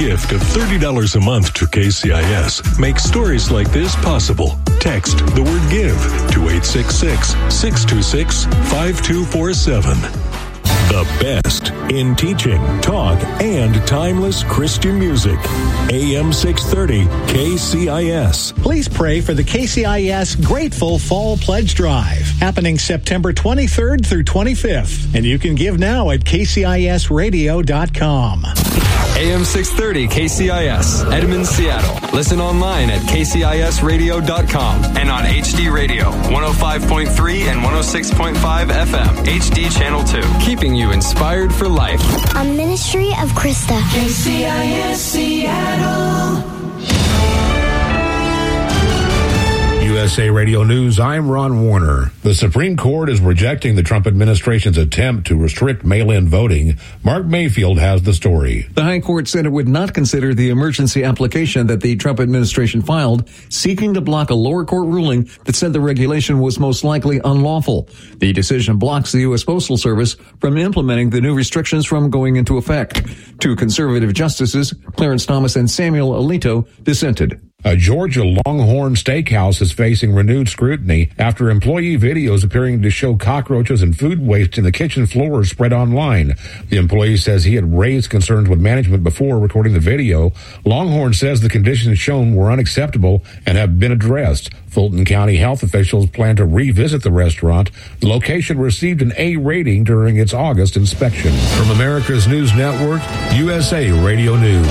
gift of $30 a month to KCIS makes stories like this possible. Text the word GIVE to 866-626-5247. The best in teaching, talk, and timeless Christian music. AM 630 KCIS. Please pray for the KCIS Grateful Fall Pledge Drive, happening September 23rd through 25th. And you can give now at kcisradio.com. AM 630 KCIS, Edmond, Seattle. Listen online at kcisradio.com and on HD Radio, 105.3 and 106.5 FM, HD Channel 2. Keeping you inspired for life. A ministry of Krista. KCIS Seattle. USA Radio News, I'm Ron Warner. The Supreme Court is rejecting the Trump administration's attempt to restrict mail-in voting. Mark Mayfield has the story. The High Court said it would not consider the emergency application that the Trump administration filed, seeking to block a lower court ruling that said the regulation was most likely unlawful. The decision blocks the U.S. Postal Service from implementing the new restrictions from going into effect. Two conservative justices, Clarence Thomas and Samuel Alito, dissented. A Georgia Longhorn Steakhouse is facing renewed scrutiny after employee videos appearing to show cockroaches and food waste in the kitchen floor spread online. The employee says he had raised concerns with management before recording the video. Longhorn says the conditions shown were unacceptable and have been addressed. Fulton County health officials plan to revisit the restaurant. The location received an A rating during its August inspection. From America's News Network, USA Radio News.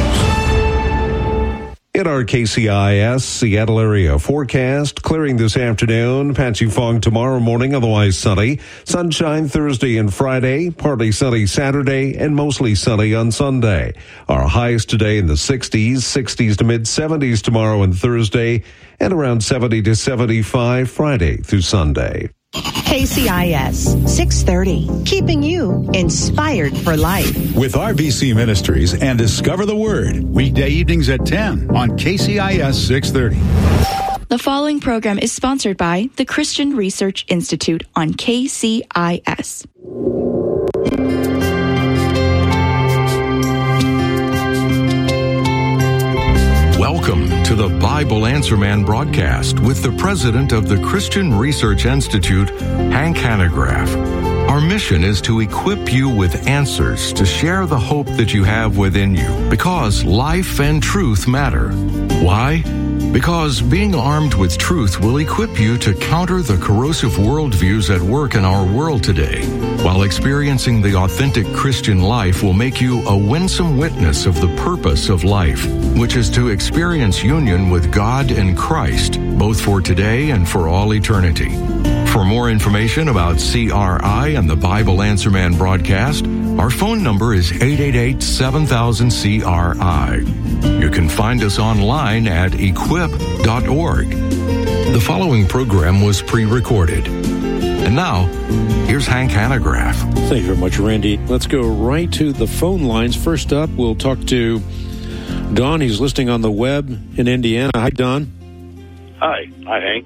In our KCIS Seattle area forecast, clearing this afternoon, patchy fog tomorrow morning, otherwise sunny. Sunshine Thursday and Friday, partly sunny Saturday, and mostly sunny on Sunday. Our highs today in the 60s to mid-70s tomorrow and Thursday, and around 70 to 75 Friday through Sunday. KCIS 630, keeping you inspired for life. With RBC Ministries and Discover the Word, weekday evenings at 10 on KCIS 630. The following program is sponsored by the Christian Research Institute on KCIS. Welcome to the Bible Answer Man broadcast with the president of the Christian Research Institute, Hank Hanegraaff. Our mission is to equip you with answers to share the hope that you have within you, because life and truth matter. Why? Because being armed with truth will equip you to counter the corrosive worldviews at work in our world today, while experiencing the authentic Christian life will make you a winsome witness of the purpose of life, which is to experience union with God in Christ, both for today and for all eternity. For more information about CRI and the Bible Answer Man broadcast, our phone number is 888-7000-CRI. You can find us online at equip.org. The following program was pre-recorded. And now, here's Hank Hanegraaff. Thank you very much, Randy. Let's go right to the phone lines. First up, we'll talk to Don. He's listening on the web in Indiana. Hi, Don. Hi, Hank.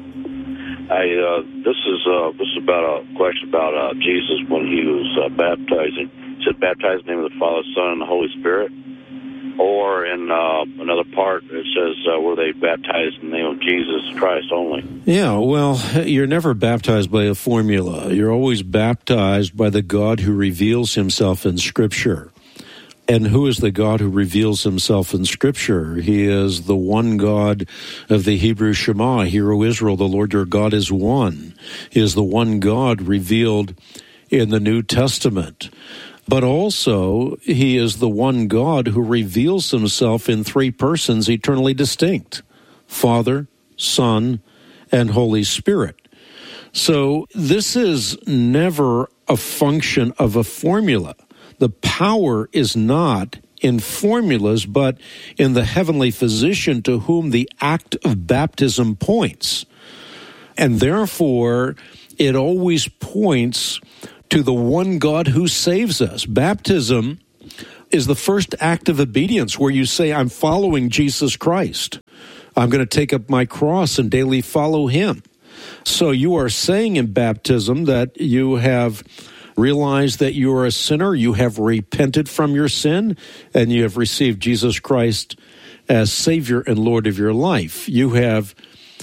This is about a question about Jesus when he was baptizing. He said, "Baptize in the name of the Father, Son, and the Holy Spirit." Or in another part, it says, "Were they baptized in the name of Jesus Christ only?" Yeah, well, you're never baptized by a formula. You're always baptized by the God who reveals himself in Scripture. And who is the God who reveals himself in Scripture? He is the one God of the Hebrew Shema. Hear, O Israel, the Lord your God is one. He is the one God revealed in the New Testament. But also, he is the one God who reveals himself in three persons eternally distinct: Father, Son, and Holy Spirit. So this is never a function of a formula. The power is not in formulas, but in the heavenly physician to whom the act of baptism points. And therefore, it always points to the one God who saves us. Baptism is the first act of obedience where you say, I'm following Jesus Christ. I'm going to take up my cross and daily follow him. So you are saying in baptism that you have realize that you are a sinner, you have repented from your sin, and you have received Jesus Christ as Savior and Lord of your life. You have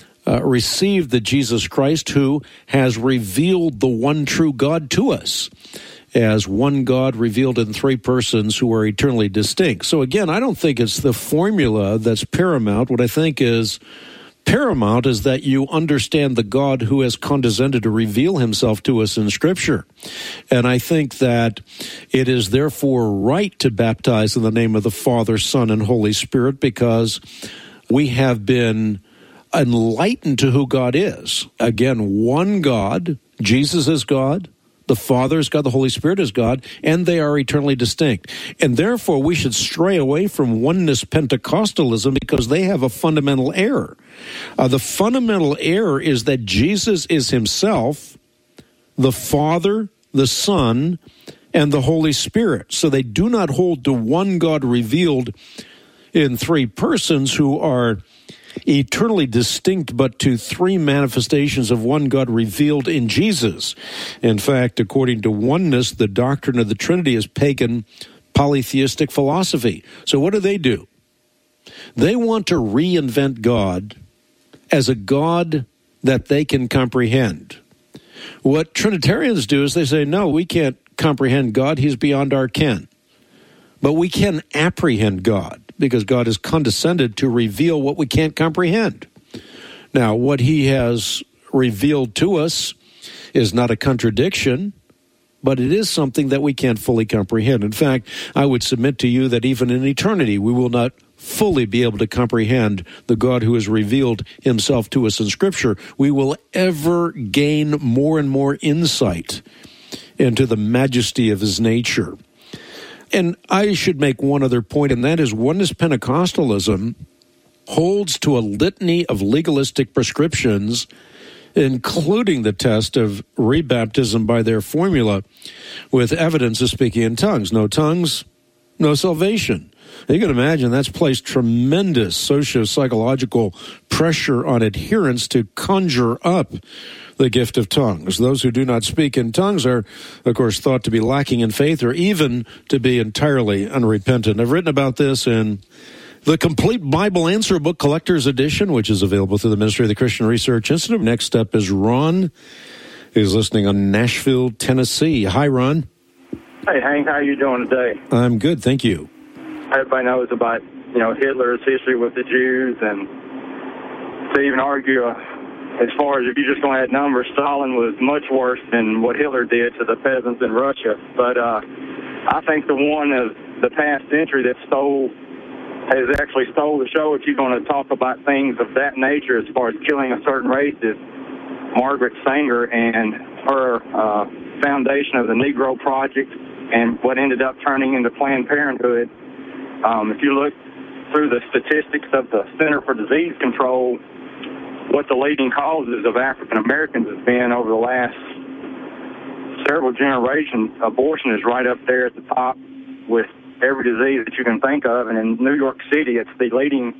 received the Jesus Christ who has revealed the one true God to us as one God revealed in three persons who are eternally distinct. So again, I don't think it's the formula that's paramount. What I think is paramount is that you understand the God who has condescended to reveal himself to us in Scripture. And I think that it is therefore right to baptize in the name of the Father, Son, and Holy Spirit, because we have been enlightened to who God is. Again, one God, Jesus is God, the Father is God, the Holy Spirit is God, and they are eternally distinct. And therefore, we should stray away from oneness Pentecostalism because they have a fundamental error. The fundamental error is that Jesus is himself the Father, the Son, and the Holy Spirit. So they do not hold to one God revealed in three persons who are eternally distinct, but to three manifestations of one God revealed in Jesus. In fact, according to oneness, the doctrine of the Trinity is pagan polytheistic philosophy. So what do? They want to reinvent God as a God that they can comprehend. What Trinitarians do is they say, no, we can't comprehend God. He's beyond our ken. But we can apprehend God, because God has condescended to reveal what we can't comprehend. Now, what he has revealed to us is not a contradiction, but it is something that we can't fully comprehend. In fact, I would submit to you that even in eternity, we will not fully be able to comprehend the God who has revealed himself to us in Scripture. We will ever gain more and more insight into the majesty of his nature. And I should make one other point, and that is oneness Pentecostalism holds to a litany of legalistic prescriptions, including the test of rebaptism by their formula with evidence of speaking in tongues. No tongues, no salvation. You can imagine that's placed tremendous socio-psychological pressure on adherents to conjure up the gift of tongues. Those who do not speak in tongues are, of course, thought to be lacking in faith or even to be entirely unrepentant. I've written about this in the Complete Bible Answer Book Collector's Edition, which is available through the Ministry of the Christian Research Institute. Next up is Ron, who's listening on Nashville, Tennessee. Hi, Ron. Hey, Hank, how are you doing today? I'm good, thank you. Everybody knows about, Hitler's history with the Jews, and to even argue as far as if you're just going to add numbers, Stalin was much worse than what Hitler did to the peasants in Russia. But I think the one of the past century that has actually stole the show, if you're going to talk about things of that nature as far as killing a certain race, is Margaret Sanger and her foundation of the Negro Project and what ended up turning into Planned Parenthood. If you look through the statistics of the Center for Disease Control, what the leading causes of African Americans has been over the last several generations, abortion is right up there at the top with every disease that you can think of. And in New York City, it's the leading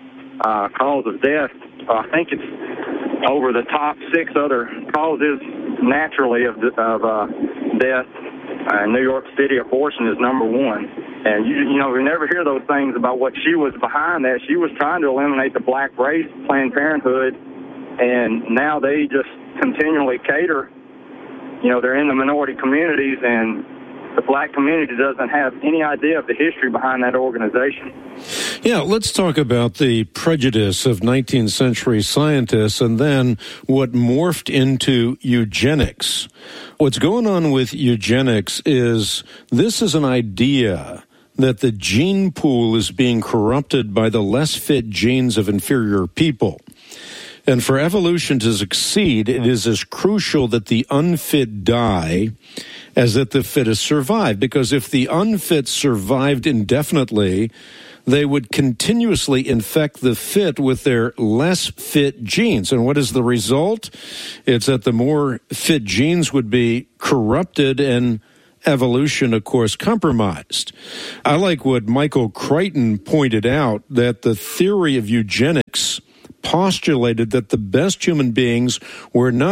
cause of death. I think it's over the top 6 other causes naturally of death. In New York City, abortion is number 1. And, we never hear those things about what she was behind that. She was trying to eliminate the black race, Planned Parenthood, and now they just continually cater. They're in the minority communities, and the black community doesn't have any idea of the history behind that organization. Yeah, let's talk about the prejudice of 19th century scientists and then what morphed into eugenics. What's going on with eugenics is this is an idea that the gene pool is being corrupted by the less fit genes of inferior people. And for evolution to succeed, it is as crucial that the unfit die as that the fittest survive. Because if the unfit survived indefinitely, they would continuously infect the fit with their less fit genes. And what is the result? It's that the more fit genes would be corrupted and evolution, of course, compromised. I like what Michael Crichton pointed out, that the theory of eugenics postulated that the best human beings were not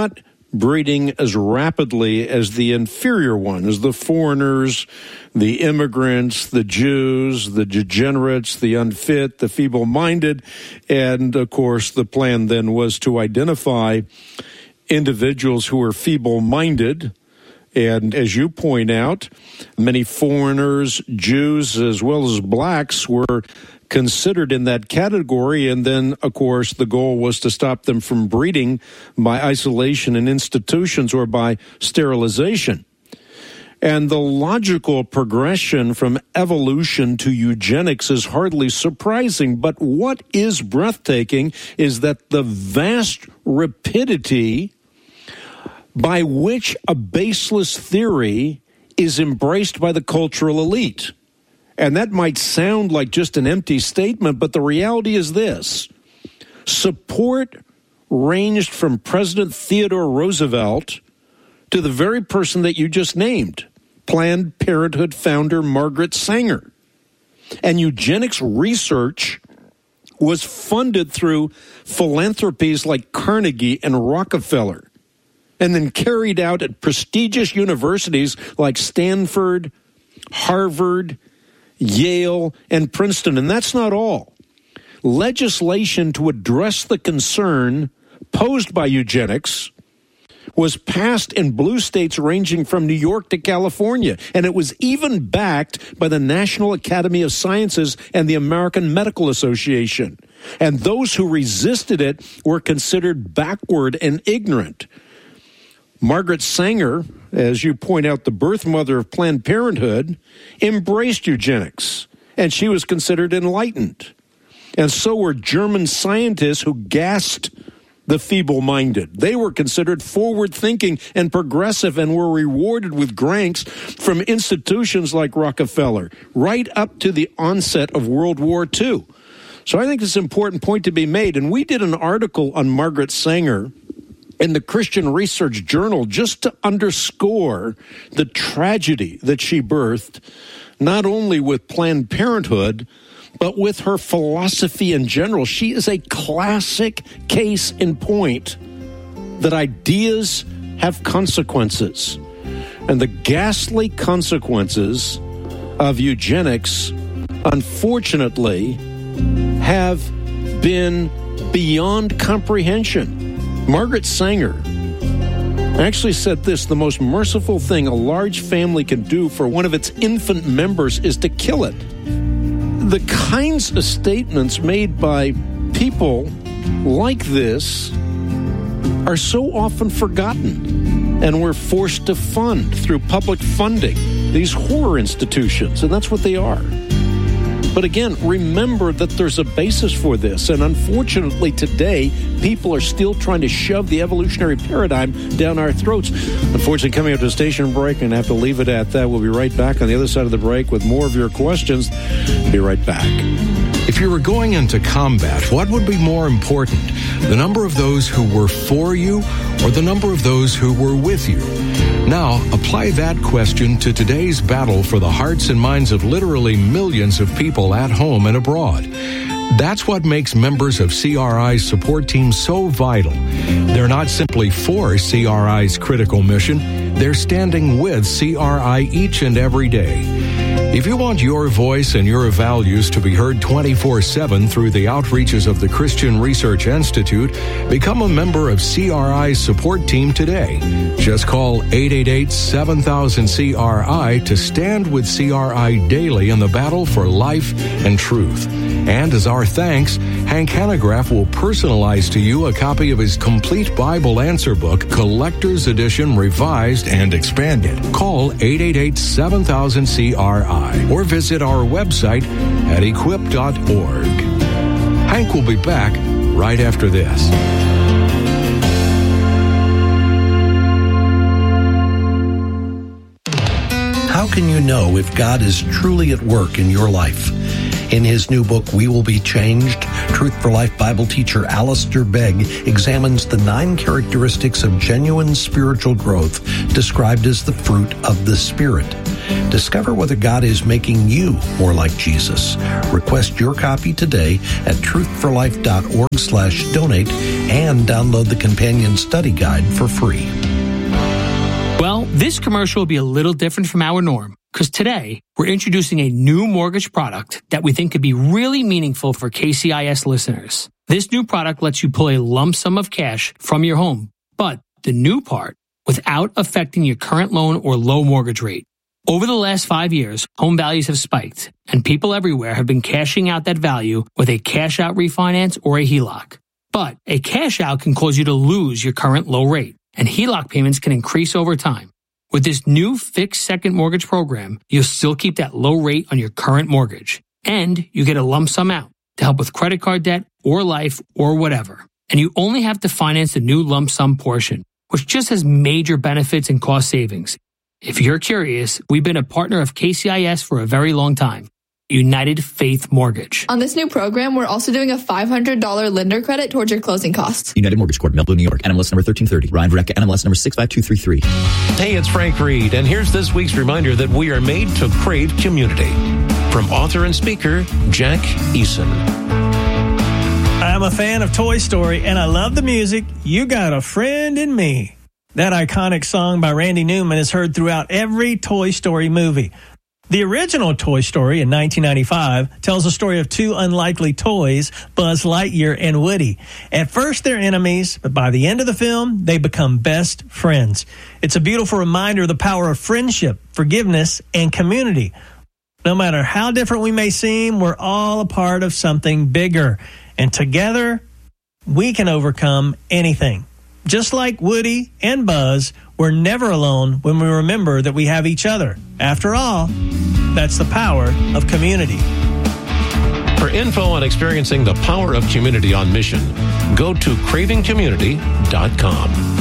breeding as rapidly as the inferior one, as the foreigners, the immigrants, the Jews, the degenerates, the unfit, the feeble-minded. And, of course, the plan then was to identify individuals who were feeble-minded. And as you point out, many foreigners, Jews, as well as blacks were considered in that category. And then, of course, the goal was to stop them from breeding by isolation in institutions or by sterilization. And the logical progression from evolution to eugenics is hardly surprising. But what is breathtaking is that the vast rapidity by which a baseless theory is embraced by the cultural elite. And that might sound like just an empty statement, but the reality is this. Support ranged from President Theodore Roosevelt to the very person that you just named, Planned Parenthood founder Margaret Sanger. And eugenics research was funded through philanthropies like Carnegie and Rockefeller, and then carried out at prestigious universities like Stanford, Harvard, Yale, and Princeton. And that's not all. Legislation to address the concern posed by eugenics was passed in blue states ranging from New York to California, and it was even backed by the National Academy of Sciences and the American Medical Association. And those who resisted it were considered backward and ignorant. Margaret Sanger, as you point out, the birth mother of Planned Parenthood, embraced eugenics, and she was considered enlightened. And so were German scientists who gassed the feeble-minded. They were considered forward-thinking and progressive and were rewarded with grants from institutions like Rockefeller, right up to the onset of World War II. So I think it's an important point to be made. And we did an article on Margaret Sanger in the Christian Research Journal just to underscore the tragedy that she birthed, not only with Planned Parenthood, but with her philosophy in general. She is a classic case in point that ideas have consequences. And the ghastly consequences of eugenics, unfortunately, have been beyond comprehension. Margaret Sanger actually said this: the most merciful thing a large family can do for one of its infant members is to kill it. The kinds of statements made by people like this are so often forgotten, and we're forced to fund through public funding these horror institutions, and that's what they are. But again, remember that there's a basis for this, and unfortunately today, people are still trying to shove the evolutionary paradigm down our throats. Unfortunately, coming up to a station break, and I have to leave it at that. We'll be right back on the other side of the break with more of your questions. Be right back. If you were going into combat, what would be more important, the number of those who were for you or the number of those who were with you? Now, apply that question to today's battle for the hearts and minds of literally millions of people at home and abroad. That's what makes members of CRI's support team so vital. They're not simply for CRI's critical mission, they're standing with CRI each and every day. If you want your voice and your values to be heard 24/7 through the outreaches of the Christian Research Institute, become a member of CRI's support team today. Just call 888-7000-CRI to stand with CRI daily in the battle for life and truth. And as our thanks, Hank Hanegraaff will personalize to you a copy of his complete Bible answer book, Collector's Edition, revised and expanded. Call 888-7000-CRI or visit our website at equip.org. Hank will be back right after this. How can you know if God is truly at work in your life? In his new book, We Will Be Changed, Truth for Life Bible teacher Alistair Begg examines the 9 characteristics of genuine spiritual growth described as the fruit of the Spirit. Discover whether God is making you more like Jesus. Request your copy today at truthforlife.org/donate and download the companion study guide for free. Well, this commercial will be a little different from our norm, because today we're introducing a new mortgage product that we think could be really meaningful for KCIS listeners. This new product lets you pull a lump sum of cash from your home, but the new part, without affecting your current loan or low mortgage rate. Over the last 5 years, home values have spiked, and people everywhere have been cashing out that value with a cash-out refinance or a HELOC. But a cash-out can cause you to lose your current low rate, and HELOC payments can increase over time. With this new fixed second mortgage program, you'll still keep that low rate on your current mortgage, and you get a lump sum out to help with credit card debt or life or whatever. And you only have to finance the new lump sum portion, which just has major benefits and cost savings. If you're curious, we've been a partner of KCIS for a very long time. United Faith Mortgage. On this new program, we're also doing a $500 lender credit towards your closing costs. United Mortgage Corp, Melville, New York. NMLS number 1330. Ryan Verrecka, NMLS number 65233. Hey, it's Frank Reed, and here's this week's reminder that we are made to crave community. From author and speaker, Jack Eason. I'm a fan of Toy Story, and I love the music, You Got a Friend in Me. That iconic song by Randy Newman is heard throughout every Toy Story movie. The original Toy Story in 1995 tells the story of two unlikely toys, Buzz Lightyear and Woody. At first, they're enemies, but by the end of the film, they become best friends. It's a beautiful reminder of the power of friendship, forgiveness, and community. No matter how different we may seem, we're all a part of something bigger. And together, we can overcome anything. Just like Woody and Buzz, we're never alone when we remember that we have each other. After all, that's the power of community. For info on experiencing the power of community on mission, go to cravingcommunity.com.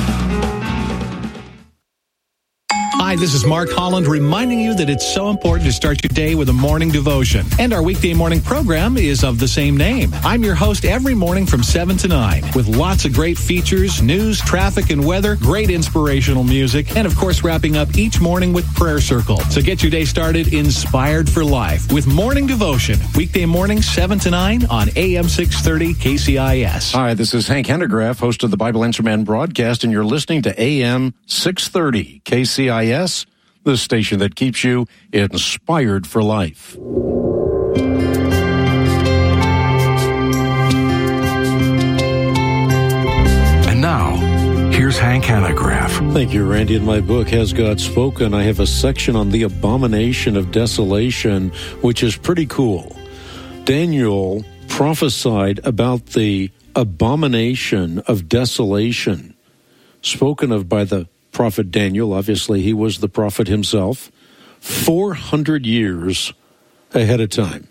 Hi, this is Mark Holland reminding you that it's so important to start your day with a morning devotion. And our weekday morning program is of the same name. I'm your host every morning from 7 to 9 with lots of great features, news, traffic, and weather, great inspirational music, and of course wrapping up each morning with Prayer Circle. So get your day started inspired for life with Morning Devotion. Weekday morning 7 to 9 on AM 630 KCIS. Hi, this is Hank Hennegraaff, host of the Bible Answer Man broadcast, and you're listening to AM 630 KCIS. The station that keeps you inspired for life. And now, here's Hank Hennegraaff. Thank you, Randy. In my book, Has God Spoken, I have a section on the abomination of desolation, which is pretty cool. Daniel prophesied about the abomination of desolation, spoken of by the prophet Daniel. Obviously, he was the prophet himself, 400 years ahead of time.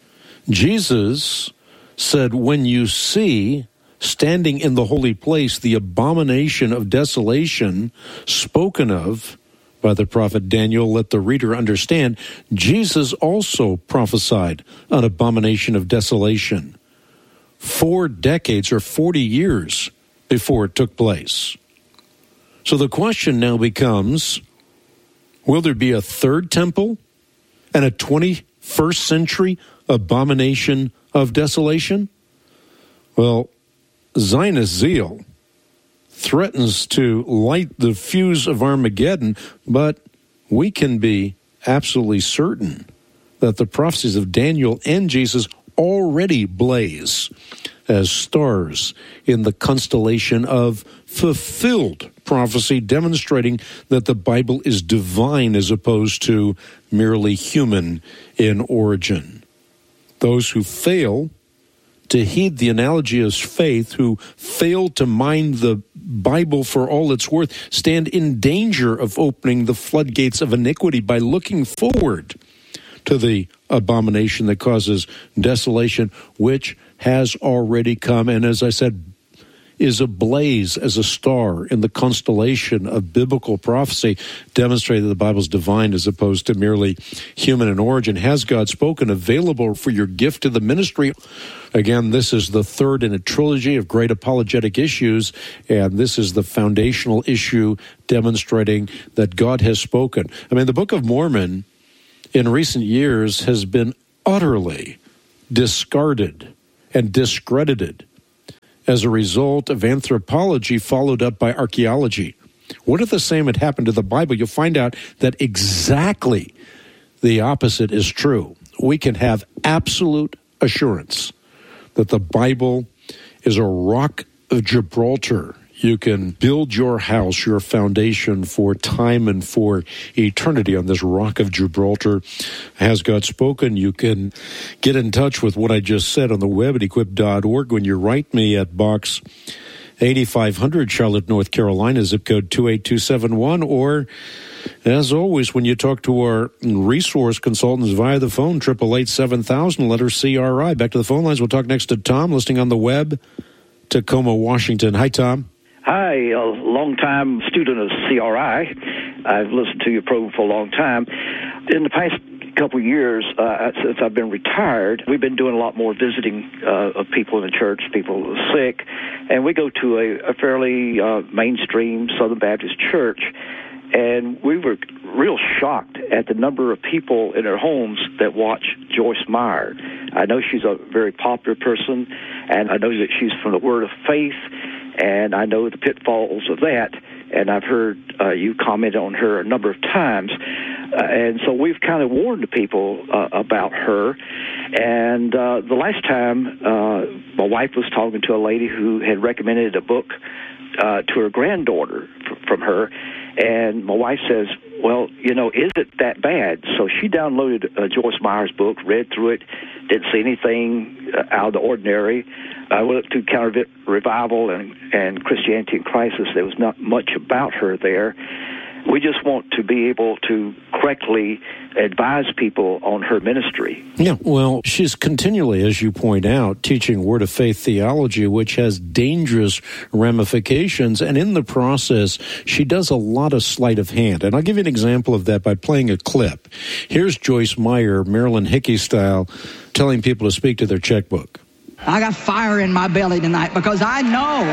Jesus said, when you see standing in the holy place the abomination of desolation spoken of by the prophet Daniel, let the reader understand, Jesus also prophesied an abomination of desolation 4 decades or 40 years before it took place. So the question now becomes, will there be a third temple and a 21st century abomination of desolation? Well, Zionist zeal threatens to light the fuse of Armageddon, but we can be absolutely certain that the prophecies of Daniel and Jesus already blaze as stars in the constellation of fulfilled prophecy, demonstrating that the Bible is divine as opposed to merely human in origin. Those who fail to heed the analogy of faith, who fail to mind the Bible for all it's worth, stand in danger of opening the floodgates of iniquity by looking forward to the abomination that causes desolation, which has already come, and as I said, is ablaze as a star in the constellation of biblical prophecy, demonstrating that the Bible is divine as opposed to merely human in origin. Has God Spoken available for your gift to the ministry? Again, this is the third in a trilogy of great apologetic issues, and this is the foundational issue demonstrating that God has spoken. I mean, the Book of Mormon in recent years has been utterly discarded and discredited as a result of anthropology followed up by archaeology. What if the same had happened to the Bible? You'll find out that exactly the opposite is true. We can have absolute assurance that the Bible is a rock of Gibraltar. You can build your house, your foundation for time and for eternity on this rock of Gibraltar. Has God spoken? You can get in touch with what I just said on the web at equip.org when you write me at Box 8500, Charlotte, North Carolina, zip code 28271, or as always, when you talk to our resource consultants via the phone, 888-7000, letter CRI. Back to the phone lines. We'll talk next to Tom, listening on the web, Tacoma, Washington. Hi, Tom. Hi, a long-time student of CRI. I've listened to your program for a long time. In the past couple of years, since I've been retired, we've been doing a lot more visiting of people in the church, people who are sick, and we go to a fairly mainstream Southern Baptist church. And we were real shocked at the number of people in their homes that watch Joyce Meyer. I know she's a very popular person, and I know that she's from the Word of Faith, and I know the pitfalls of that, and I've heard you comment on her a number of times. And so we've kind of warned the people about her. And the last time, my wife was talking to a lady who had recommended a book to her granddaughter from her. And my wife says, well, is it that bad? So she downloaded Joyce Meyer's book, read through it, didn't see anything out of the ordinary. I went up to Counterfeit Revival and Christianity in Crisis. There was not much about her there. We just want to be able to correctly advise people on her ministry. Yeah, well, she's continually, as you point out, teaching Word of Faith theology, which has dangerous ramifications. And in the process, she does a lot of sleight of hand. And I'll give you an example of that by playing a clip. Here's Joyce Meyer, Marilyn Hickey style, telling people to speak to their checkbook. I got fire in my belly tonight because I know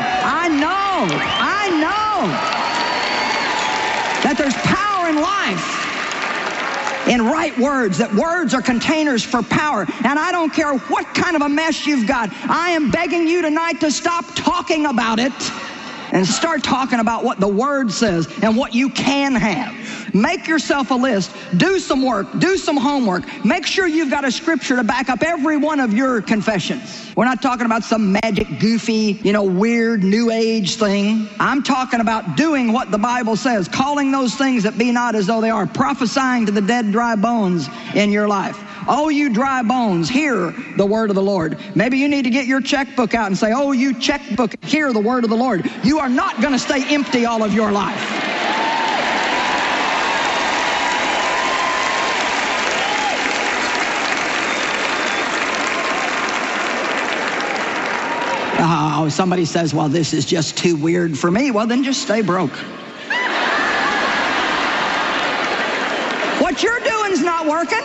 that there's power in life in right words, that words are containers for power. And I don't care what kind of a mess you've got. I am begging you tonight to stop talking about it and start talking about what the Word says and what you can have. Make yourself a list. Do some work. Do some homework. Make sure you've got a scripture to back up every one of your confessions. We're not talking about some magic, goofy, weird, new age thing. I'm talking about doing what the Bible says, calling those things that be not as though they are, prophesying to the dead, dry bones in your life. Oh, you dry bones, hear the word of the Lord. Maybe you need to get your checkbook out and say, oh, you checkbook, hear the word of the Lord. You are not going to stay empty all of your life. Oh, somebody says, well, this is just too weird for me. Well, then just stay broke. What you're doing's not working.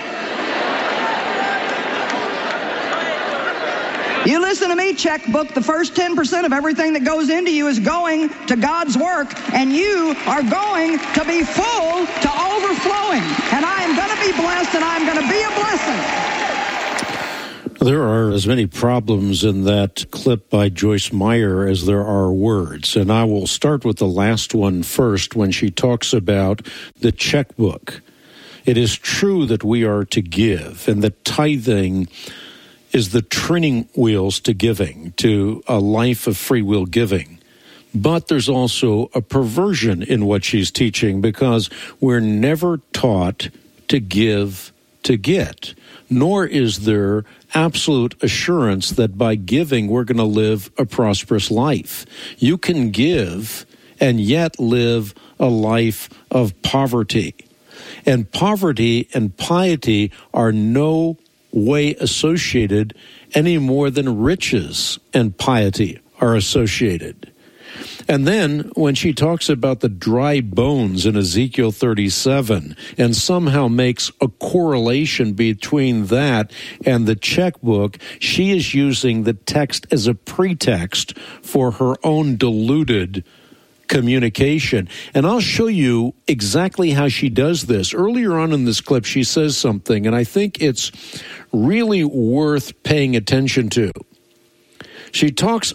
You listen to me, checkbook, the first 10% of everything that goes into you is going to God's work, and you are going to be full to overflowing. And I am going to be blessed, and I'm going to be a blessing. There are as many problems in that clip by Joyce Meyer as there are words. And I will start with the last one first when she talks about the checkbook. It is true that we are to give, and that tithing is the training wheels to giving, to a life of free will giving. But there's also a perversion in what she's teaching, because we're never taught to give to get, nor is there absolute assurance that by giving we're going to live a prosperous life. You can give and yet live a life of poverty. And poverty and piety are no way associated any more than riches and piety are associated. And then when she talks about the dry bones in Ezekiel 37 and somehow makes a correlation between that and the checkbook, she is using the text as a pretext for her own deluded communication. And I'll show you exactly how she does this. Earlier on in this clip, she says something, and I think it's really worth paying attention to. She talks